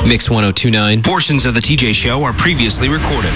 Mix 1029. Portions of the TJ Show are previously recorded.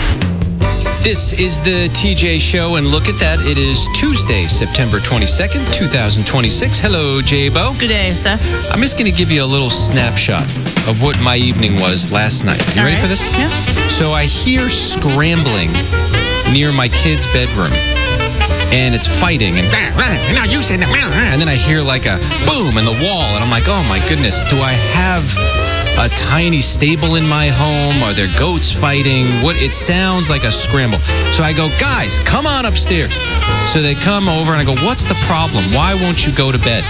This is the TJ Show, and look at that. It is Tuesday, September 22nd, 2026. Hello, J-Bo. Good day, sir. I'm just going to give you a little snapshot of what my evening was last night. You ready for this? Yeah. So I hear scrambling near my kid's bedroom, and it's fighting, and now you said that, and then I hear like a boom in the wall, and I'm like, oh my goodness, do I have a tiny stable in my home? Are there goats fighting? It sounds like a scramble. So I go, guys, come on upstairs. So they come over, and I go, what's the problem? Why won't you go to bed?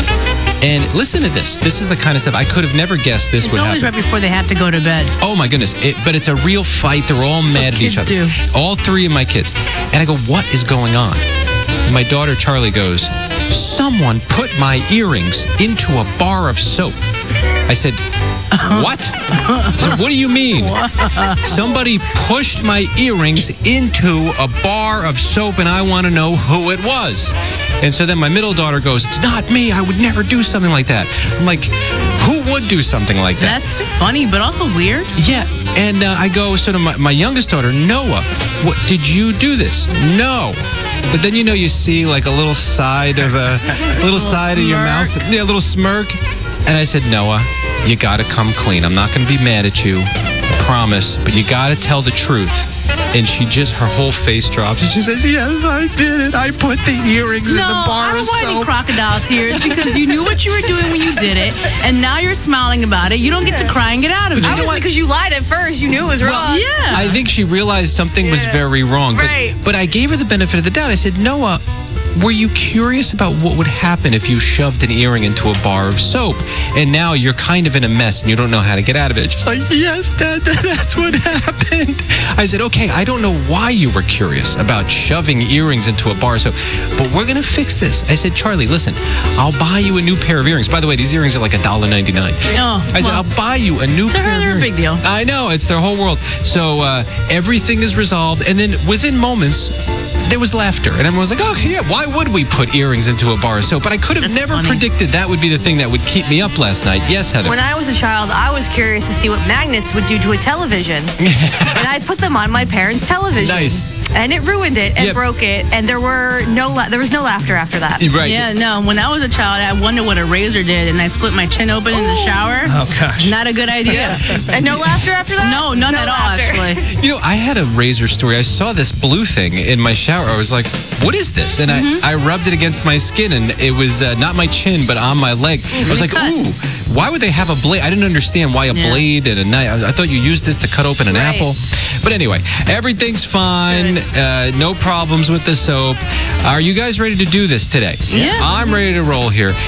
And listen to this. This is the kind of stuff I could have never guessed this would happen. It's always right before they have to go to bed. Oh, my goodness. But it's a real fight. They're all mad at each other. Do. All three of my kids. And I go, what is going on? And my daughter, Charlie, goes, someone put my earrings into a bar of soap. I said, what? I said, what do you mean? Somebody pushed my earrings into a bar of soap, and I want to know who it was. And so then my middle daughter goes, it's not me. I would never do something like that. I'm like, who would do something like that? That's funny, but also weird. Yeah. And I go, so to my youngest daughter, Noah, what, did you do this? No. But then, you see like a little side of side of your mouth. Yeah, a little smirk. And I said, Noah, you got to come clean. I'm not going to be mad at you. I promise. But you got to tell the truth. And her whole face drops. And she says, yes, I did it. I put the earrings in the bar of soap. I don't want any crocodile tears because you knew what you were doing when you did it. And now you're smiling about it. You don't get to cry and get out of it. Obviously, because you lied at first. You knew it was wrong. Well, yeah. I think she realized something was very wrong. Right. But I gave her the benefit of the doubt. I said, Noah, were you curious about what would happen if you shoved an earring into a bar of soap? And now you're kind of in a mess and you don't know how to get out of it. She's like, yes, Dad, that's what happened. I said, okay, I don't know why you were curious about shoving earrings into a bar of soap, but we're going to fix this. I said, Charlie, listen, I'll buy you a new pair of earrings. By the way, these earrings are like $1.99. Oh, I said, I'll buy you a new pair of earrings. They're a big deal. I know, it's their whole world. So everything is resolved. And then within moments, there was laughter. And everyone was like, oh, yeah, why would we put earrings into a bar of soap? But I could have never predicted that would be the thing that would keep me up last night. Yes, Heather? When I was a child, I was curious to see what magnets would do to a television. And I put them on my parents' television. Nice. And it ruined it and broke it. And there was no laughter after that. Right. Yeah, no. When I was a child, I wondered what a razor did, and I split my chin open in the shower. Oh, gosh. Not a good idea. And no laughter after that? No, none at all, actually. I had a razor story. I saw this blue thing in my shower. I was like, what is this? And I rubbed it against my skin, and it was not my chin, but on my leg. I was like, ooh, why would they have a blade? I didn't understand why a blade and a knife. I thought you used this to cut open an apple. But anyway, everything's fine. No problems with the soap. Are you guys ready to do this today? Yeah. I'm ready to roll here.